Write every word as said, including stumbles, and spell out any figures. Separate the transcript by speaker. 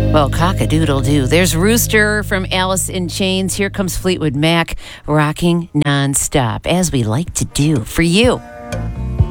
Speaker 1: Well, cock-a-doodle-doo. There's Rooster from Alice in Chains. Here comes Fleetwood Mac, rocking nonstop, as we like to do for you.